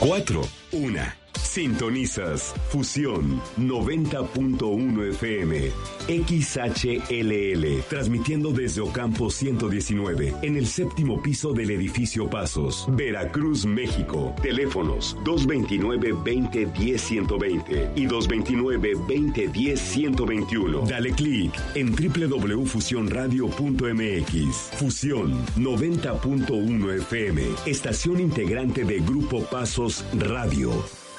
4. 1. Sintonizas Fusión 90.1 FM XHLL, transmitiendo desde Ocampo 119 en el séptimo piso del edificio Pasos, Veracruz, México. Teléfonos 229-2010-120 y 229-2010-121. Dale clic en www.fusionradio.mx. Fusión 90.1 FM, estación integrante de Grupo Pasos Radio.